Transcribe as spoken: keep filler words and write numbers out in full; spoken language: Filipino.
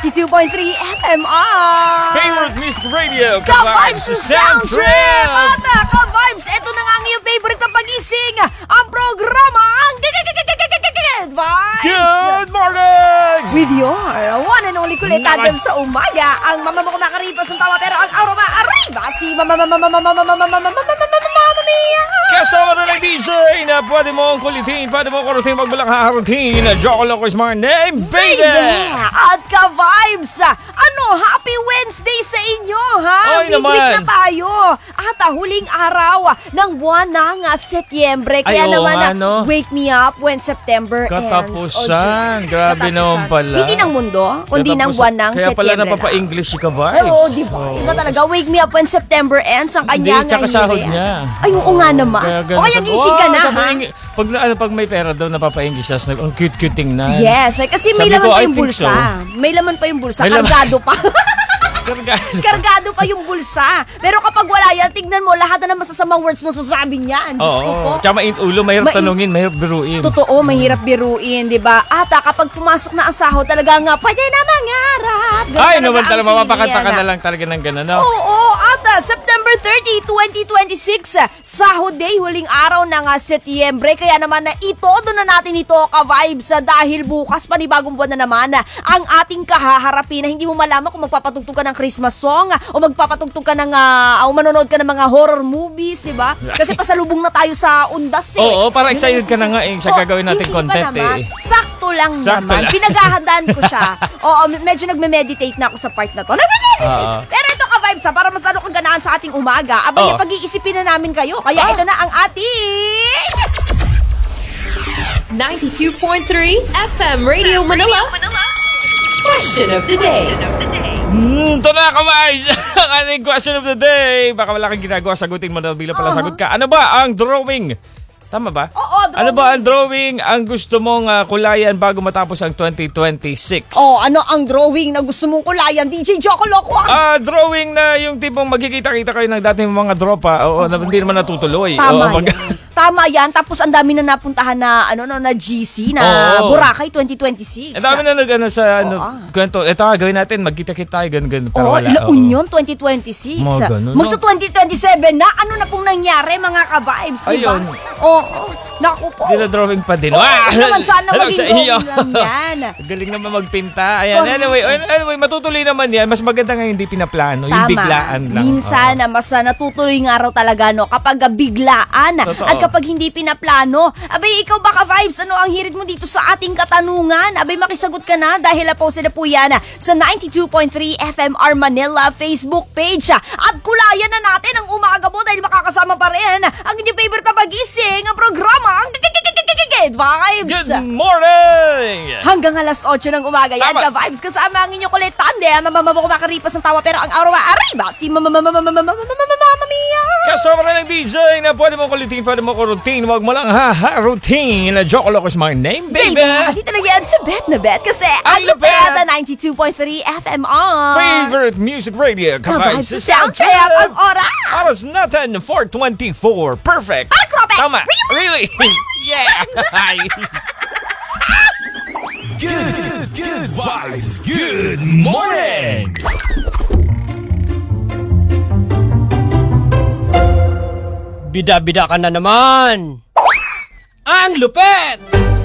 ninety-two point three F M R. Favorite Music Radio, Ka-Vibes sa Sound Trip! At Ka-Vibes, ito na nga ang iyong favorite na pagising. Ang programa ang Good Vibes! Good morning! With your one and only kulit agam sa umaga. Ang mama mo kumakaripas ng tawa pero ang araw ma-arriba si mama mama mama mama mama mama mama mama mia. Kasama na ng D J na pwede mong kulitin, pwede mong kurutin, magbalang haharutin. Joko Loco is my name, baby! At Ka-Vibes, ano, happy Wednesday sa inyo, ha? Oy, Midweek naman. na tayo. At ah, huling araw ng buwan ng ah, Setyembre. Kaya Ay, oo, naman, ah, ano? wake me up when September ends. Katapusan. Grabe Katapusan. naman pala. Hindi ng mundo, kundi ng Katapusan. buwan ng Kaya Setyembre. pala napapa-English si Ka-Vibes. Oo, di ba? Iba talaga, wake me up when September ends. Ang Hindi, kanya tsaka nga sahod yun, eh. niya. Ay, oo nga naman. ganun O kaya sabi- gising ka Oh, na, sabi ha? ng- Pag, ano, pag may pera daw, napapa-English. Tas, ang cute-cute tingnan. Yes, eh, kasi may Sabi laman ko, pa I yung think bulsa. so. May laman pa yung bulsa. May laman- Kargado pa. Kargado. Kargado pa yung bulsa. Pero kapag wala yan, tignan mo, lahat na ng masasamang words mo sasabi niyan. Diyos ko po. Oo. Tsaka mainit ulo, mahirap Main- tanungin, mahirap biruin. Totoo, mahirap biruin, di ba? Ata, kapag pumasok na ang sahod, talaga nga, pwede na mangarap. Ganun Ay, talaga naman ang talaga, mapapakanta ka feeling, na ah. lang talaga ng gano'n, no? Oo, ata, September thirtieth, twenty twenty-six, sahod day, huling araw ng uh, Setyembre. Kaya naman na itodo na natin ito, Ka-Vibes, ah, dahil bukas, panibagong buwan na naman, ah, ang ating kahaharapin na hindi mo malaman kung magpapatugtog ka ng Christmas song, ah, o magpapatugtog ka ng, uh, o manonood ka ng mga horror movies, di ba? Kasi pasalubong na tayo sa undas, eh. Oo, parang Yun excited ang ka na nga, eh, sa Oh, gagawin nating hindi pa content, naman. eh. Sakto lang Sakto naman. lang. Pinaghahandaan ko siya. Oo, medyo nagme-meditate na ako sa part na to. Nagme-meditate. Oo. Pero ito, Ka-Vibes, ha, para mas ano kaganahan sa ating umaga, abay, Oo. pag-iisipin na namin kayo. Kaya ito na ang ating... ninety-two point three F M Radio Manila. Question of the day. Hmm, ito na, Ka-Vibes! Ang ating question of the day. Baka wala kang ginagawa, sagutin mo na bilang pala sagot ka. Ano ba ang drawing? Tama ba? Oo, drawing. Ano ba ang drawing ang gusto mong uh, kulayan bago matapos ang twenty twenty-six? Oh, ano ang drawing na gusto mong kulayan? D J Joko Loco, ah. Ah, drawing na yung tipong magkikita-kita kayo ng dating mga tropa. Oo, na hindi naman natutuloy. Tama Oo, mag- yan. Tama yan. Tapos ang dami na napuntahan na ano no na G C na Oo. Boracay twenty twenty-six. Ang dami na nag ano sa ano, Oo, ah. kwento. Ito ha, gawin natin, magkita-kita tayo, ganun-ganun. Para Oh, wala. La Oo. Union twenty twenty-six. Mga ganun, Magto no? twenty twenty-seven na. Ano na pong nangyari, mga Ka-Vibes, di ba? Ayun. Oo. Oh, naku po. Dina-drawing pa din. Oo, hindi naman sana Hello maging sa iyo. drawing lang yan. Galing naman magpinta. Ayan, Correct. anyway, anyway, matutuloy naman yan. Mas maganda nga hindi pinaplano. Yung Tama. biglaan lang. Minsan, na mas ah, natutuloy nga raw talaga, no? Kapag ah, biglaan. Totoo. At kapag hindi pinaplano. Abay, ikaw ba, Ka-Vibes? Ano ang hirit mo dito sa ating katanungan? Abay, makisagot ka na dahil na posted na po yan ah, sa ninety-two point three F M R Manila Facebook page. ah. At kulayan na natin ang umaga mo dahil makakasama pa rin ang inyong favorite na pagising, ang programa, ang Good Vibes. Good morning! Hanggang alas otso ng umaga yan, Tama. Ka-Vibes, kasama ang inyong kulit tande. Mama mo kumakaripas ng tawa pero ang araw arriba si mama mama mama mama mama mama mia. Kasama na ng D J na pwede mo kulitin, pwede mo kurutin. Huwag mo lang ha-ha-routine. Joko Loco is my name, baby! Dito na yan sa Bet na Bet kasi Ang ang lupet lupet. na ninety-two point three F M R. Favorite music radio. Ka-Vibes sa Sound Trip. Ang oras. Oras natin, four twenty-four. Perfect. Ah, grabe. Tama. Really? Really? Yeah. Good, good vibes. Good morning. Bida-bida ka na naman! Ang lupet!